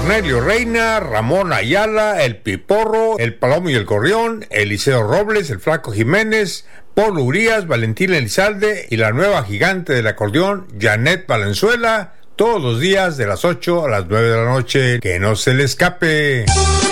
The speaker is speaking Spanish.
Cornelio Reina, Ramón Ayala, El Piporro, El Palomo y el Gorrión, Eliseo Robles, El Flaco Jiménez, Polo Urias, Valentín Elizalde y la nueva gigante del acordeón, Janet Valenzuela, todos los días de las 8 a las 9 de la noche. Que no se le escape.